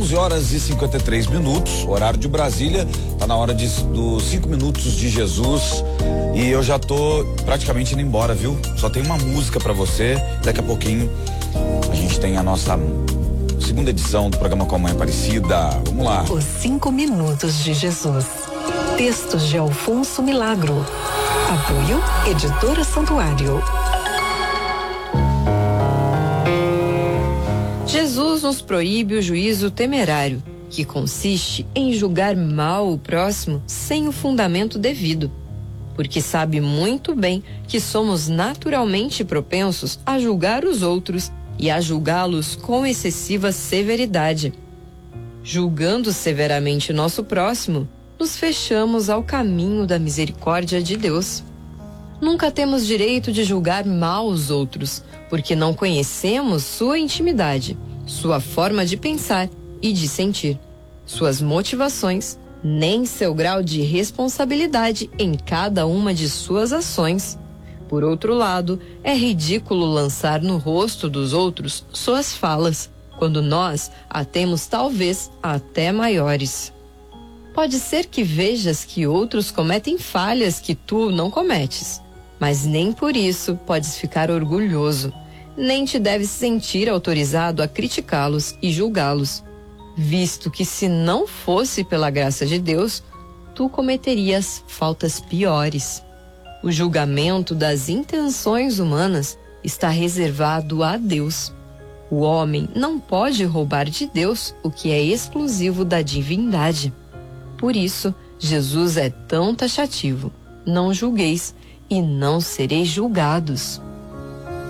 11 horas e 53 minutos, horário de Brasília, tá na hora dos 5 minutos de Jesus e eu já tô praticamente indo embora, viu? Só tem uma música pra você, daqui a pouquinho a gente tem a nossa segunda edição do programa Com a Mãe Aparecida. Vamos lá. Os 5 minutos de Jesus. Textos de Alfonso Milagro. Apoio Editora Santuário. Jesus nos proíbe o juízo temerário, que consiste em julgar mal o próximo sem o fundamento devido, porque sabe muito bem que somos naturalmente propensos a julgar os outros e a julgá-los com excessiva severidade. Julgando severamente nosso próximo, nos fechamos ao caminho da misericórdia de Deus. Nunca temos direito de julgar mal os outros, porque não conhecemos sua intimidade, sua forma de pensar e de sentir, suas motivações, nem seu grau de responsabilidade em cada uma de suas ações. Por outro lado, é ridículo lançar no rosto dos outros suas falas, quando nós a temos talvez até maiores. Pode ser que vejas que outros cometem falhas que tu não cometes, mas nem por isso podes ficar orgulhoso, nem te deves sentir autorizado a criticá-los e julgá-los, visto que se não fosse pela graça de Deus, tu cometerias faltas piores. O julgamento das intenções humanas está reservado a Deus. O homem não pode roubar de Deus o que é exclusivo da divindade. Por isso, Jesus é tão taxativo: não julgueis e não sereis julgados.